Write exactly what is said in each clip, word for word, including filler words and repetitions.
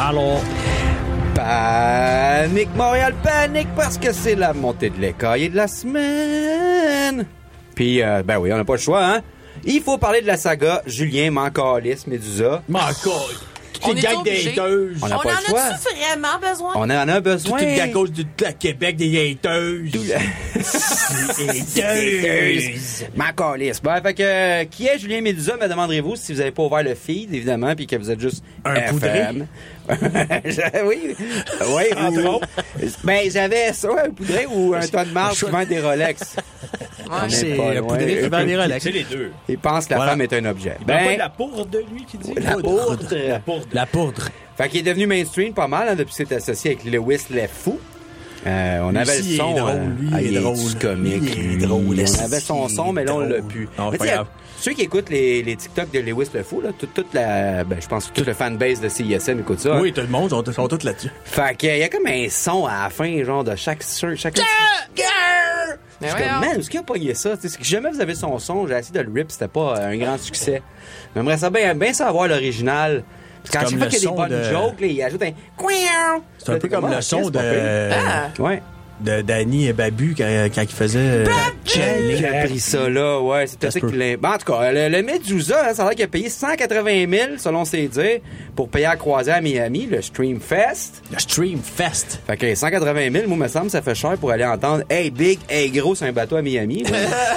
Alors... Panique Montréal, panique parce que c'est la montée de l'écaille de la semaine. Puis, euh, ben oui, on n'a pas le choix, hein? Il faut parler de la saga Julien Mancalis Médusa. Mancalis! On Toute est une gang obligé. d'hateuses. On On n'a en pas le choix. a-tu vraiment besoin? On en a besoin. Toute une gang à cause de la Québec des hateuses. Hateuses. Mancalis. Bon, fait que, euh, qui est Julien Médusa, me demanderez-vous, si vous n'avez pas ouvert le feed, évidemment, puis que vous êtes juste Un F M. oui. Oui, ou... Ben, j'avais ça, un poudré ou un ton de marge qui vend des Rolex. On est C'est pas un loin. poudré qui vend des Rolex. C'est les deux. Il pense que la Voilà. femme est un objet. Il ben, pas Ben, de la poudre de lui qui dit. la poudre. La poudre. La poudre. Fait qu'il est devenu mainstream pas mal, hein, depuis qu'il s'est associé avec Lewis Lefou. Euh, on Lui avait aussi, le son. il est drôle, euh, lui, ah, il est drôle. comique. Lui, il est lui. drôle, On esti, avait son son, mais là, on l'a plus. Non, Mais c'est pas tu sais, grave. ceux qui écoutent les, les TikTok de Lewis Lefou, là, toute, toute la, ben, je pense que toute le fanbase de C I S M écoute ça. Oui, tout le monde, ils sont, sont tous là-dessus. Fait qu'il y a comme un son à la fin, genre, de chaque... chaque Mais Je suis voyons. comme, man, où est-ce qu'il a pogné ça? T'sais, c'est que jamais vous avez son son, j'ai essayé de le rip, c'était pas euh, un grand succès. Mais j'aimerais ça bien, bien savoir l'original. Parce qu'à comme chaque fois le qu'il y a des son bonnes de- jokes, là, il ajoute un... C'est un peu comme le son de, Ah! Ouais. de Danny et Babu quand, quand il faisait... euh, Channeling. Qui a pris ça là, ouais, c'est peut-être ça se peut. qu'il l'a... Bon, en tout cas, le, le Medusa, hein, ça a l'air qu'il a payé cent quatre-vingt mille, selon ses dires, pour payer à croisière à Miami, le Stream Fest. Le Stream Fest. Fait que cent quatre-vingt mille, moi, me semble, ça fait cher pour aller entendre « Hey, big, hey, gros, c'est un bateau à Miami. »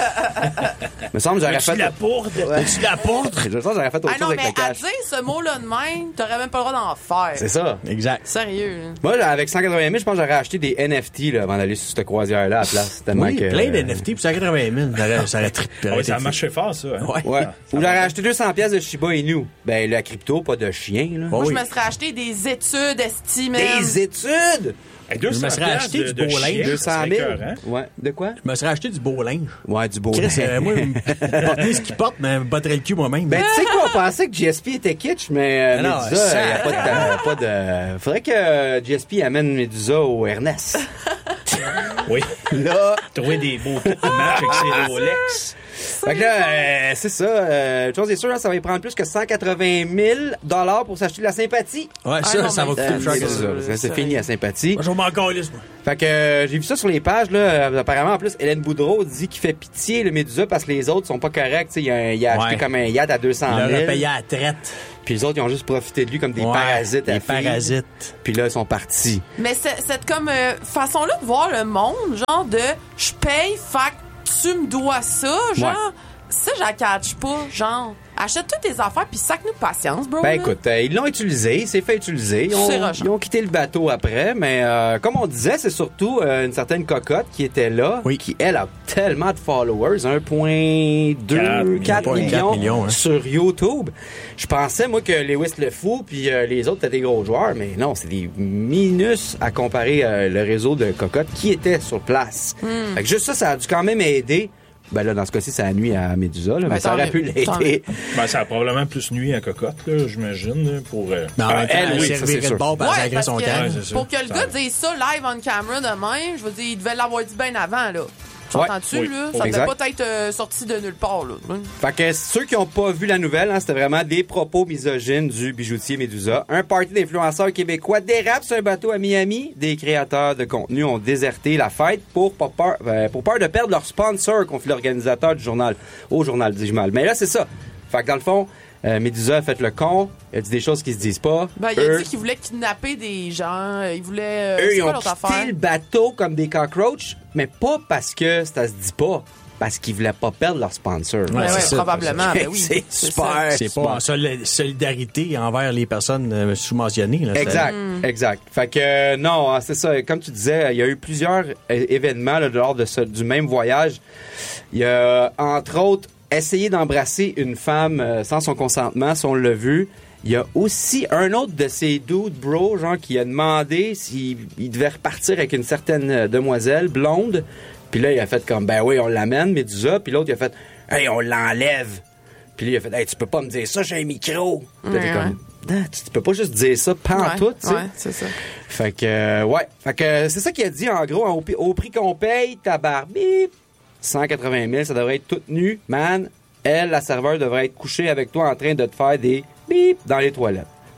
Me semble, j'aurais Tu fait... la poudre. Tu la poudre? Je pense que j'aurais fait autre Ah chose non, avec mais le à cash. dire ce mot-là de même, t'aurais même pas le droit d'en faire. C'est ça. Exact. Sérieux. là. Moi, là, avec cent quatre-vingt mille, je pense que j'aurais acheté des N F T là, avant d'aller sur cette croisière-là à la place. Tellement Oui, que... plein d'N F T pour cent quatre-vingt mille. Ça aurait- Ça aurait trippé. Ah oui, ça a marché fort, ça. Hein? Ouais. Ouais. Ou j'aurais acheté deux cents pièces de Shiba Inu. Ben, la crypto, pas de chien, là. Oh Moi, oui. je me serais acheté des études estimées. Des études! Hey, deux Je me cents serais acheté de- du beau de linge. chien, deux ça cent serait mille. écœurant. Ouais. De quoi? Je me serais acheté du beau linge. Ouais, du beau Chris, linge. euh, moi, porter ce qu'il porte, mais me battrait le cul moi-même. Ben, tu sais quoi, on pensait que G S P était kitsch, mais euh, Non, non, Medusa, ça- il n'y a pas de, pas de... Faudrait que euh, G S P amène Medusa au Ernest. Oui. Là... Trouver des beaux kits de match avec ses Rolex. Fait que là, euh, c'est ça. Euh, chose est sûre, hein, ça va y prendre plus que cent quatre-vingt mille dollars pour s'acheter de la sympathie. Ouais, Ah ça, non, ça mais va Euh, coûter plus cher c'est que ça. ça. Ça, c'est fini la sympathie. Moi, je vais m'en calisser, moi. Fait que euh, j'ai vu ça sur les pages, là. Euh, apparemment, en plus, Hélène Boudreau dit qu'il fait pitié le Médusa parce que les autres sont pas corrects. T'sais, il a, il a acheté Ouais. comme un yacht à deux cent Il aurait mille. payé à la traite. Puis les autres, ils ont juste profité de lui comme des Ouais, parasites à Des filles. parasites. Puis là, ils sont partis. Mais c'est- cette comme euh, façon-là de voir le monde, genre de je paye, fait que tu me dois ça, genre. Ouais. Ça, je la catch pas, genre. Achète toutes tes affaires puis sac-nous patience, bro. Ben là. écoute, euh, ils l'ont utilisé, il s'est fait utiliser. Ils C'est ont, rochant. ils ont quitté le bateau après, mais euh, comme on disait, c'est surtout euh, une certaine cocotte qui était là, Oui. qui, elle, a tellement de followers, un virgule deux, quatre Pas millions, quatre millions, hein. sur YouTube. Je pensais, moi, que Lewis le Fou puis euh, les autres étaient des gros joueurs, mais non, c'est des minus à comparer euh, le réseau de cocottes qui était sur place. Hmm. Fait que juste ça, ça a dû quand même aider. Ben là, dans ce cas-ci, ça a nuit à Médusa, là, mais Ben, ça tant aurait mieux, pu tant l'aider. Ben, ça a probablement plus nuit à Cocotte, là, j'imagine, là, pour... euh, Mais en Ah, même temps, elle, elle oui, ça, c'est servirait sûr. de bord pour Ouais, sacrer parce son que calme. Ouais, c'est ça. pour que le Ça gars arrive. dise ça live on camera de même, je veux dire, il devait l'avoir dit bien avant, là. Tu Ouais. entends-tu, Oui. là? Ça Exact. devait pas être euh, sorti de nulle part, là. Fait que ceux qui ont pas vu la nouvelle, hein, c'était vraiment des propos misogynes du bijoutier Médusa. Un party d'influenceurs québécois dérape sur un bateau à Miami. Des créateurs de contenu ont déserté la fête pour, pas peur, euh, pour peur de perdre leur sponsor, confie l'organisateur du journal, au journal, dis-je mal. Mais là, c'est ça. Fait que dans le fond, euh, Médusa a fait le con, il a dit des choses qui se disent pas. Ben, il a eux, dit qu'il voulait kidnapper des gens, euh, il voulait... euh, eux, c'est ils quoi ont l'autre quitté affaire? le bateau comme des cockroaches, mais pas parce que ça se dit pas, parce qu'ils voulaient pas perdre leur sponsor. Ouais, ouais, c'est ça. probablement, ben oui. C'est ça. super. C'est pas en sol- solidarité envers les personnes euh, sous-mentionnées. Là. Exact, exact. Fait que euh, non, hein, c'est ça. Comme tu disais, il y a eu plusieurs é- événements là, lors de ce, du même voyage. Il y a, entre autres, essayé d'embrasser une femme euh, sans son consentement, si on l'a vu. Il y a aussi un autre de ces dudes bro, genre, qui a demandé s'il il devait repartir avec une certaine euh, demoiselle blonde. Puis là, il a fait comme, ben oui, on l'amène, Médusa. Puis l'autre, il a fait, hey, on l'enlève. Puis lui, il a fait, hey, tu peux pas me dire ça, j'ai un micro. Puis là, t'es Ouais, comme, non, tu, tu peux pas juste dire ça pantoute, tu sais. Ouais, c'est ça. Fait que, euh, ouais. Fait que euh, c'est ça qu'il a dit, en gros, au, pi- au prix qu'on paye, ta barre, bip, cent quatre-vingt mille, ça devrait être toute nue, man. Elle, la serveuse, devrait être couchée avec toi en train de te faire des bip dans les toilettes.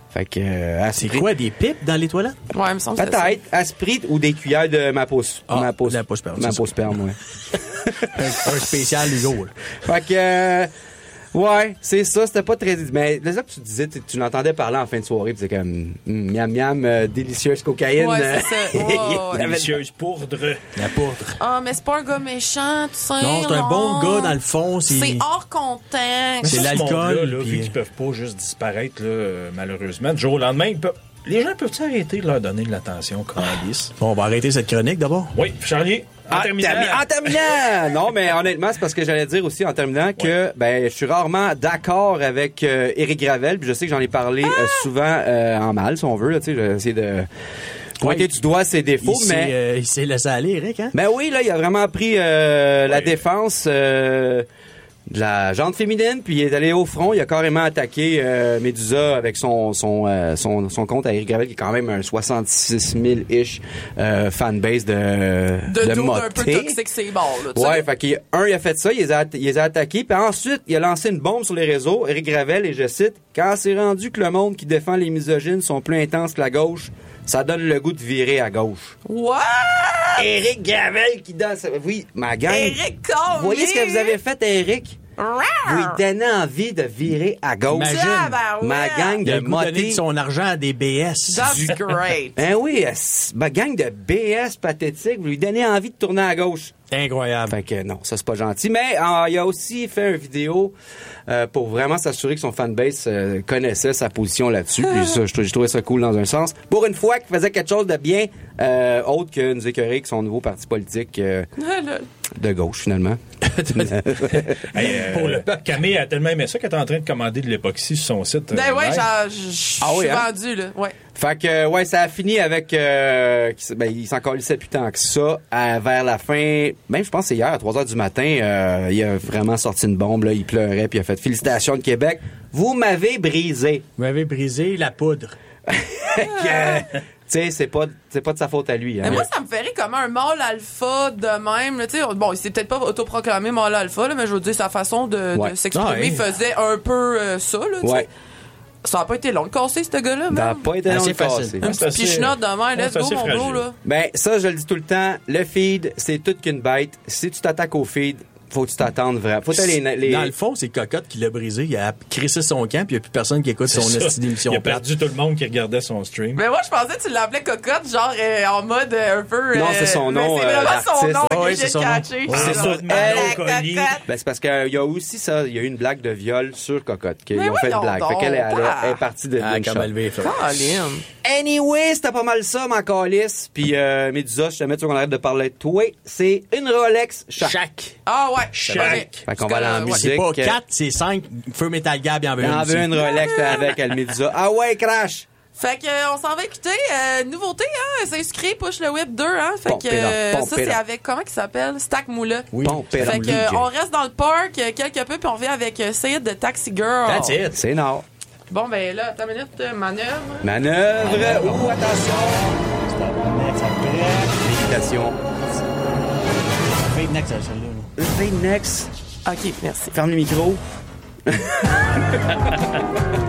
Fait que, euh, C'est Asprit. quoi, des pipes dans les toilettes? Ouais, il me semble que c'est ça. Peut-être, Asprit ou des cuillères de ma pause. Ah, ma pause. la pause sperme, Ma c'est pause ça. sperme, ouais. un, un spécial Hugo, là. Fait que, euh, ouais, c'est ça, c'était pas très... Mais là, que tu disais, tu, tu l'entendais parler en fin de soirée, puis c'est comme, mm, miam miam, euh, délicieuse cocaïne. Ouais, c'est ça. Ouais, ouais, ouais. Délicieuse poudre. La poudre. Ah, mais c'est pas un gars méchant, tu sais. Non, c'est un non. bon gars, dans le fond. C'est, C'est hors contexte. C'est Ça, ce l'alcool, monde-là, là, puis- vu qu'ils peuvent pas juste disparaître, là, euh, malheureusement, du jour au lendemain, ils peuvent- les gens peuvent arrêter de leur donner de l'attention calice? Bon, on va arrêter cette chronique d'abord. Oui, Charlie, en En terminant. termi- en terminant! Non, mais honnêtement, c'est parce que j'allais dire aussi en terminant que ben, je suis rarement d'accord avec euh, Éric Gravel, puis je sais que j'en ai parlé euh, souvent euh, en mal, si on veut. Là, tu sais, j'ai essayé de pointer Ouais, du doigt ses défauts, il, s'est, mais... euh, il s'est laissé aller, Eric, hein? Ben oui, là, il a vraiment pris euh, la Oui. défense euh, de la jante féminine, puis il est allé au front. Il a carrément attaqué euh, Médusa avec son son, euh, son son compte à Éric Gravel, qui est quand même un soixante-six mille-ish euh, fanbase de, De, de dos moté. un peu toxique, c'est bon, là. tu sais. Ouais, fait qu'il, un, il a fait ça, il les a, il les a attaqués, puis ensuite, il a lancé une bombe sur les réseaux, Éric Gravel, et je cite, « Quand c'est rendu que le monde qui défend les misogynes sont plus intenses que la gauche, ça donne le goût de virer à gauche. » What? Éric Gravel qui donne... Oui, ma gang. Eric Cormier! Vous voyez ce que vous avez fait, Eric? Vous lui donnez envie de virer à gauche. Imagine. Tabarouette. Ma gang Il a de le goût de donner motés. de son argent à des B S. That's great. Hein oui, euh, ma gang de B S pathétique, vous lui donnez envie de tourner à gauche. Incroyable. Fait que non, ça c'est pas gentil. Mais euh, il a aussi fait une vidéo euh, pour vraiment s'assurer que son fanbase euh, connaissait sa position là-dessus. Puis ça, je trou- j'ai trouvé ça cool dans un sens. Pour une fois qu'il faisait quelque chose de bien euh, autre que nous écœurer avec son nouveau parti politique euh, de gauche finalement. Hey, euh, pour le peuple, Camille a tellement aimé ça qu'elle est en train de commander de l'époxy sur son site. Ben euh, ouais, live. genre, je je Ah oui, suis hein? vendu, là. Ouais. Fait que ouais, ça a fini avec euh, qu'il s- ben, il s'en calissait plus tant que ça. À- vers la fin, même je pense que c'est hier à trois heures du matin, euh, il a vraiment sorti une bombe là, il pleurait puis il a fait félicitations de Québec. Vous m'avez brisé. Vous m'avez brisé la poudre. Fait que, tu sais, c'est pas c'est pas de sa faute à lui. Hein. Mais moi, ça me ferait comme un mâle alpha de même. Là, tu sais, bon, il s'est peut-être pas autoproclamé mâle alpha, là, mais je veux dire, sa façon de, Ouais. de s'exprimer Ah, ouais. faisait un peu euh, ça. Là, tu sais. Ouais. Ça a pas été long de casser, ce gars-là. Ça n'a man. pas été long Assez de casser. facile. Un c'est petit assez- pichenote de même. ouais, Let's c'est go, assez mon bro. fragile. Là. Ben ça, je le dis tout le temps, le feed, c'est toute qu'une bête. Si tu t'attaques au feed, faut que tu t'attendes vraiment. Faut que t'aies les, les... Dans le fond, c'est Cocotte qui l'a brisé. Il a crissé son camp, puis il n'y a plus personne qui écoute C'est son ça. esti d'émission Il a plate. perdu tout le monde qui regardait son stream. Mais moi, je pensais que tu l'appelais cocotte, genre euh, en mode euh, un peu. Non, euh, c'est son mais nom, C'est euh, vraiment son d'artiste. nom Ah que oui, j'ai c'est son nom. catché. Ouais, c'est c'est sur ça, Manon La Collier. cocotte. Ben, c'est parce qu'il y a aussi ça, il y a eu une blague de viol sur Cocotte, qu'ils Mais ont fait une voyons blague. Fait donc, qu'elle elle, ah. elle est partie de Ah, d'une comme shot. elle veut, fait. Colin. Anyway, c'était pas mal ça, ma calice. Puis euh, Médusa, je te mets sur qu'on arrête de parler de toi. C'est une Rolex chaque. Chaque. Ah ouais. Chaque. Fait qu'on va aller en Ouais. musique. C'est pas que- quatre, c'est cinq. Feu Metal Gab, il en veut Il une en aussi. veut une Rolex avec elle, Médusa. Ah ouais, crash! Fait que euh, on s'en va écouter euh, nouveauté hein, s'inscrit Push le Whip deux hein. Fait Pompez que euh, là, ça pompez c'est là. avec comment il s'appelle Stack Moula. Oui. Pompez là, Fait que D J. euh, on reste dans le parc euh, quelque peu puis on revient avec euh, Sayid de Taxi Girl. That's it. C'est Nord. Bon ben là, attends une minute, euh, manœuvre. Manœuvre. Ouh, attention. Félicitations. Fade next, celle-là. Fade next. OK, merci. Ferme le micro.